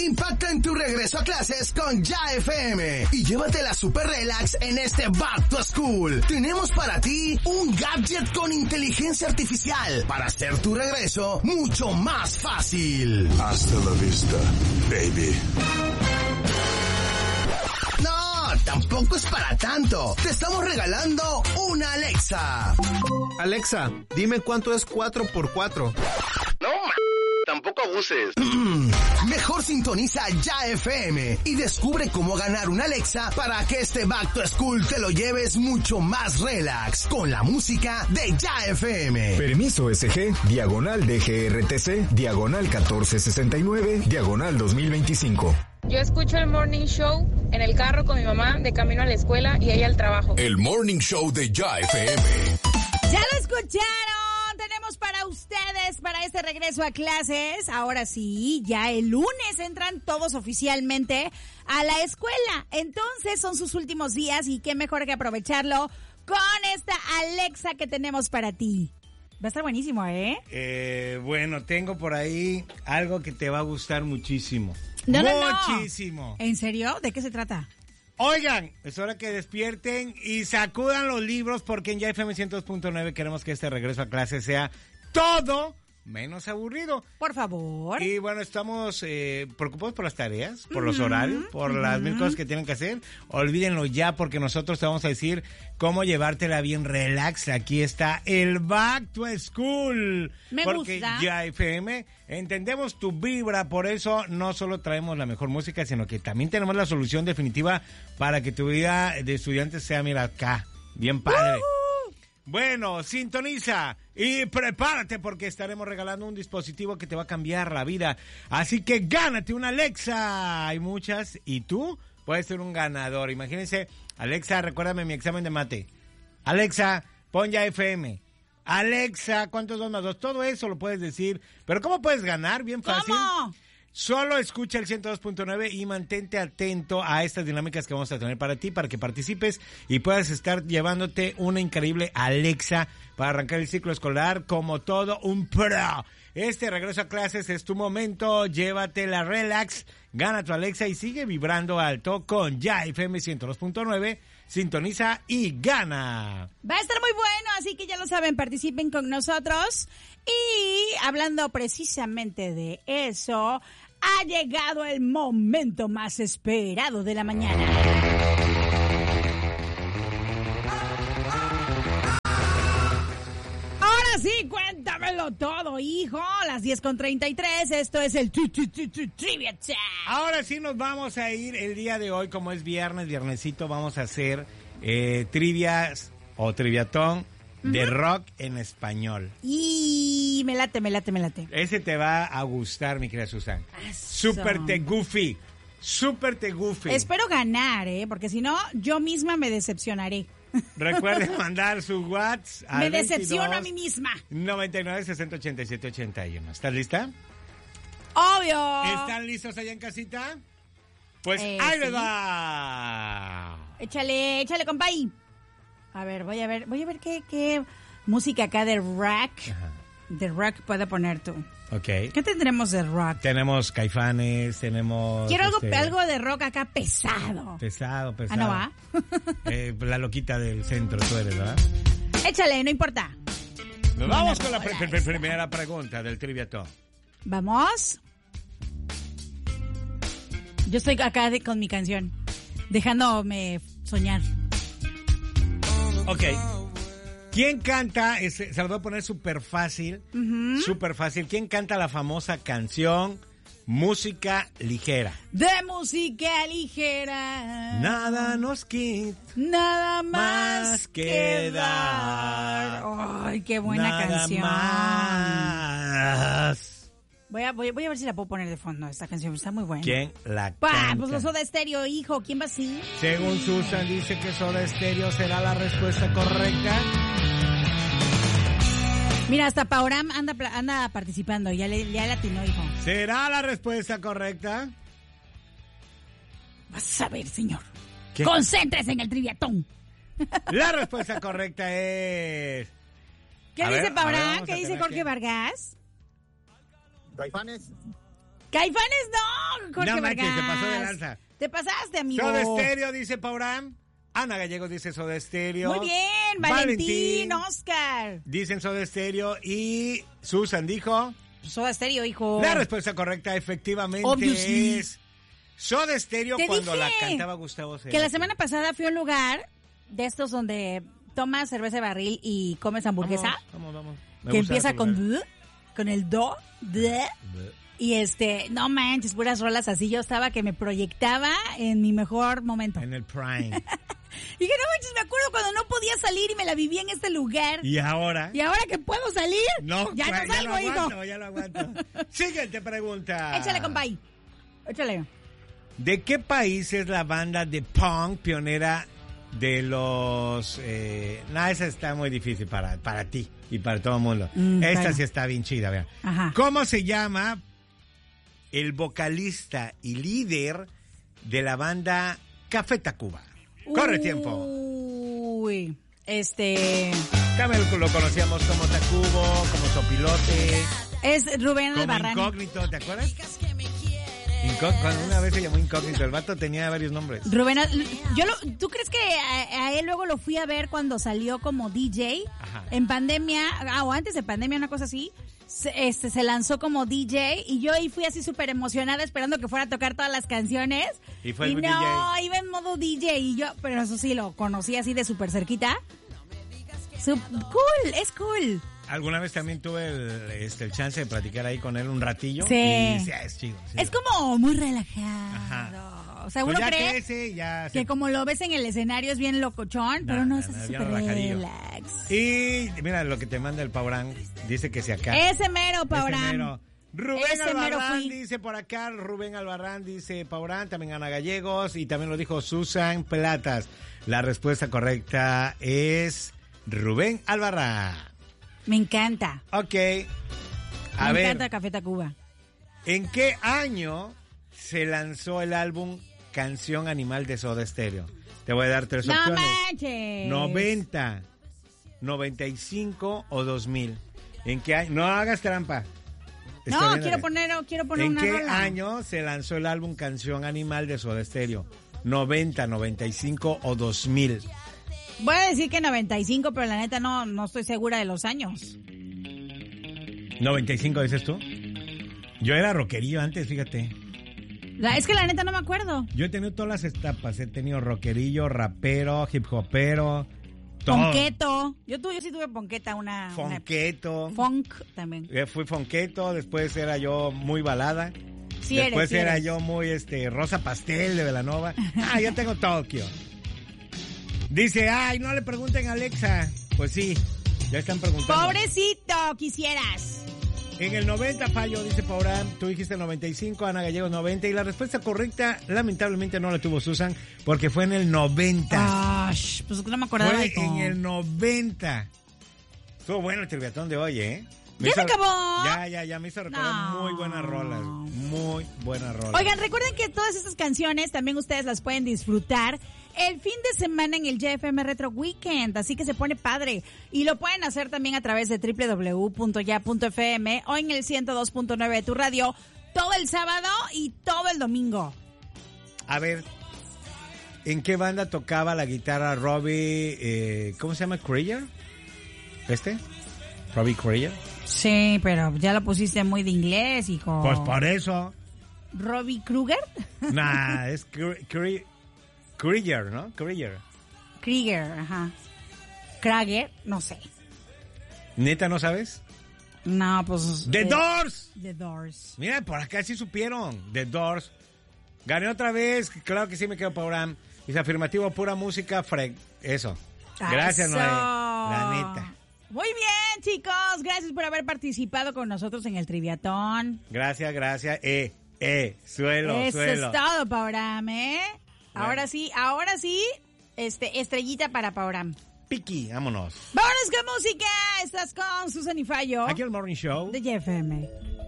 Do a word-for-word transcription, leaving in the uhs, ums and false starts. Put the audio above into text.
Impacta en tu regreso a clases con Ya F M y llévatela super relax en este Back to School. Tenemos para ti un gadget con inteligencia artificial para hacer tu regreso mucho más fácil. Hasta la vista, baby. No, tampoco es para tanto. Te estamos regalando una Alexa. Alexa, dime cuánto es cuatro por cuatro. No, ma... tampoco abuses. Mejor sintoniza Ya F M y descubre cómo ganar una Alexa para que este Back to School te lo lleves mucho más relax con la música de Ya F M. Permiso S G, diagonal D G R T C, diagonal catorce sesenta y nueve, diagonal dos mil veinticinco. Yo escucho el Morning Show en el carro con mi mamá de camino a la escuela y ella al trabajo. El Morning Show de Ya F M. Ya lo escucharon. Tenemos para ustedes, para este regreso a clases. Ahora sí, ya el lunes entran todos oficialmente a la escuela. Entonces son sus últimos días y qué mejor que aprovecharlo con esta Alexa que tenemos para ti. Va a estar buenísimo, ¿eh? Eh, bueno, tengo por ahí algo que te va a gustar muchísimo. No, no, no. Muchísimo. ¿En serio? ¿De qué se trata? Oigan, es hora que despierten y sacudan los libros porque en Ya F M ciento dos punto nueve queremos que este regreso a clase sea todo menos aburrido. Por favor. Y bueno, estamos eh, preocupados por las tareas, por los horarios, por uh-huh. las mil cosas que tienen que hacer. Olvídenlo ya porque nosotros te vamos a decir cómo llevártela bien relax. Aquí está el Back to School. Me porque gusta. Ya F M, entendemos tu vibra, por eso no solo traemos la mejor música, sino que también tenemos la solución definitiva para que tu vida de estudiante sea, mira, acá, bien padre. Uh-huh. Bueno, sintoniza y prepárate porque estaremos regalando un dispositivo que te va a cambiar la vida. Así que gánate una Alexa. Hay muchas y tú puedes ser un ganador. Imagínense, Alexa, recuérdame mi examen de mate. Alexa, pon Ya F M. Alexa, ¿cuántos dos más dos? Todo eso lo puedes decir. Pero ¿cómo puedes ganar? Bien fácil. ¿Cómo? Solo escucha el ciento dos punto nueve y mantente atento a estas dinámicas que vamos a tener para ti, para que participes y puedas estar llevándote una increíble Alexa para arrancar el ciclo escolar como todo un pro. Este regreso a clases es tu momento, llévatela relax, gana tu Alexa y sigue vibrando alto con Ya F M ciento dos punto nueve. Sintoniza y gana. Va a estar muy bueno, así que ya lo saben, participen con nosotros. Y hablando precisamente de eso, ha llegado el momento más esperado de la mañana. Ahora sí, cuéntamelo todo, hijo. Las diez con treinta y tres, esto es el tu, tu, tu, tu, Trivia Time. Ahora sí nos vamos a ir el día de hoy, como es viernes, viernesito, vamos a hacer eh, trivias o triviatón de uh-huh. rock en español. Y me late, me late, me late. Ese te va a gustar, mi querida Susan. Eso. Súper te goofy, súper te goofy. Espero ganar, ¿eh? Porque si no, yo misma me decepcionaré. Recuerden mandar su WhatsApp al Me decepciono a mí misma. noventa y nueve, sesenta, ochenta y siete, ochenta y uno. ¿Estás lista? Obvio. ¿Están listos allá en casita? Pues eh, ahí sí. les va. Échale, échale, compay. A ver, voy a ver, voy a ver qué, qué música acá de rock, Ajá. de rock puedo poner tú. Ok. ¿Qué tendremos de rock? Tenemos Caifanes, tenemos... Quiero algo, este, algo de rock acá pesado. Pesado, pesado. Ah, ¿no va? eh, la loquita del centro tú eres, ¿verdad? Échale, no importa. Nos vamos con la pre- pre- primera pregunta del Trivia Talk. ¿Vamos? Yo estoy acá de, con mi canción, dejándome soñar. Ok. ¿Quién canta? Es, se lo voy a poner súper fácil. Uh-huh. Súper fácil. ¿Quién canta la famosa canción Música Ligera? De música ligera. Nada nos quita. Nada más, más que que dar. Ay, qué buena Nada canción. Más. Voy a, voy, voy a ver si la puedo poner de fondo, esta canción. Está muy buena. ¿Quién la Pa, canta? pues los Soda Stereo, hijo. ¿Quién va así? Según Susan dice que Soda Stereo será la respuesta correcta. Mira, hasta Pauram anda, anda participando. Ya le, ya le atinó, hijo. ¿Será la respuesta correcta? Vas a ver, señor. ¿Qué? Concéntrese en el triviatón. La respuesta correcta es... ¿Qué a dice ver, Pauram? ver, ¿Qué dice Jorge que... Vargas? Caifanes. Caifanes no, Jorge No Vargas. manches, te pasó de lanza. Te pasaste, amigo. Soda Stereo, dice Pauram. Ana Gallegos dice Soda Stereo. Muy bien, Valentín, Valentín, Oscar. Dicen Soda Stereo y Susan dijo... Soda Stereo, hijo. La respuesta correcta efectivamente Obviously. es Soda Stereo Te cuando dije la cantaba Gustavo Cerati. Que la semana pasada fui a un lugar de estos donde tomas cerveza de barril y comes hamburguesa. Vamos, vamos, vamos. Me Que gusta empieza ese con lugar. D, con el do, D. Y este, no manches, puras rolas así. Yo estaba que me proyectaba en mi mejor momento. En el Prime. Y que no manches, me acuerdo cuando no podía salir y me la vivía en este lugar. ¿Y ahora? ¿Y ahora que puedo salir? No, ya ya no salgo, lo hijo. aguanto, ya lo aguanto. Siguiente pregunta. Échale, compay. Échale. ¿De qué país es la banda de punk pionera de los... Eh, no, esa está muy difícil para, para ti y para todo el mundo. Mm, esta bueno. sí está bien chida, vean. Ajá. ¿Cómo se llama el vocalista y líder de la banda Café Tacuba? Corre tiempo. Uy, este... También lo conocíamos como Tacubo, como Sopilote, Es Rubén como Albarrán. Incógnito, ¿te acuerdas? Incó- cuando una vez se llamó Incógnito, el vato tenía varios nombres. Rubén, Al- yo lo, ¿tú crees que a, a él luego lo fui a ver cuando salió como D J? Ajá. En pandemia, ah, o antes de pandemia, una cosa así. Se, este, se lanzó como D J y yo ahí fui así súper emocionada esperando que fuera a tocar todas las canciones. Y fue el no, D J. iba en modo D J y yo, pero eso sí, lo conocí así de súper cerquita. Sup- cool, es cool. Alguna vez también tuve el, este, el chance de platicar ahí con él un ratillo. Sí. Y sí, es chido. Sí. Es como muy relajado. Ajá. O sea, Pues uno ya cree crece, ya se- que como lo ves en el escenario es bien locochón, pero no, no, es no, así bien súper relajadillo. relax. Y mira lo que te manda el Paurán. Dice que se acá. Ese mero, Ese Paurán. mero. Rubén Ese mero Albarrán fui. dice por acá, Rubén Albarrán dice Paurán, también Ana Gallegos y también lo dijo Susan Platas. La respuesta correcta es Rubén Albarrán. Me encanta. Ok. A Me ver, encanta Café Tacuba. ¿en qué año se lanzó el álbum Canción Animal de Soda Stereo? Te voy a dar tres No opciones. manches. noventa, noventa y cinco o dos mil. ¿En qué año? No hagas trampa. Está No, bien, quiero Adel. poner, quiero poner ¿En una qué rola. año se lanzó el álbum Canción Animal de Soda Stereo? noventa, noventa y cinco o dos mil. Voy a decir que noventa y cinco, pero la neta no, no estoy segura de los años. ¿noventa y cinco dices tú? Yo era rockerillo antes, fíjate. La- es que la neta no me acuerdo. Yo he tenido todas las etapas. He tenido rockerillo, rapero, hip hopero, todo. Ponqueto. Yo, tuve, yo sí tuve ponqueta, una... una- Fonqueto. Funk también. Eh, Fui fonqueto, después era yo muy balada. Sí después eres, sí era eres. yo muy este rosa pastel de Belanova. Ah, ya tengo Tokio. Dice, ay, no le pregunten a Alexa. Pues sí, ya están preguntando. Pobrecito, quisieras. En el noventa fallo, dice Paurán. Tú dijiste noventa y cinco, Ana Gallegos noventa. Y la respuesta correcta, lamentablemente, no la tuvo Susan, porque fue en el noventa. Ah, pues no me acordaba. Fue hijo. en el noventa. Estuvo bueno el triviatón de hoy, ¿eh? Me ¿Ya se hizo- acabó? Ya, ya, ya me hizo recordar No. muy buenas rolas. Muy buenas rolas. Oigan, recuerden que todas estas canciones también ustedes las pueden disfrutar el fin de semana en el J F M Retro Weekend, así que se pone padre. Y lo pueden hacer también a través de doble u doble u doble u punto ya punto f m o en el ciento dos punto nueve de tu radio todo el sábado y todo el domingo. A ver, ¿en qué banda tocaba la guitarra Robbie, eh, ¿cómo se llama? ¿Krieger? ¿Este? ¿Robbie Krieger? Sí, pero ya lo pusiste muy de inglés, hijo. Pues por eso. ¿Robbie Kruger? Nah, es Krie- Krie- Krieger, ¿no? Krieger. Krieger, ajá. Krager, no sé. ¿Neta no sabes? No, pues... ¡The eh, Doors! The Doors. Mira, por acá sí supieron. The Doors. Gané otra vez. Claro que sí me quedo Paurán. Dice afirmativo, pura música, Fred. Eso. Gracias, Eso. Noé. La neta. Muy bien, chicos. Gracias por haber participado con nosotros en el Triviatón. Gracias, gracias. Eh, eh, suelo, Eso suelo. es todo, Pauram, ¿eh? Ahora sí, ahora sí, este, estrellita para Pauram. Piki, vámonos. Vámonos con música. Estás con Susan y Fallo Aquí el Morning Show. de J F M.